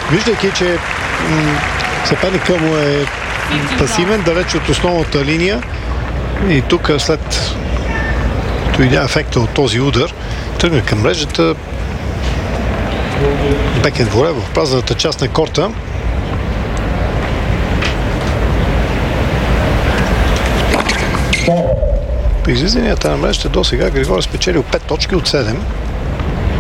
виждайки, че съперника му е пасивен, далеч от основната линия и тук след дойде ефекта от този удар, тръгна към мрежата, бекен воле в празната част на корта. При излизанията на мрежата до сега Григорий спечелил 5 точки от 7.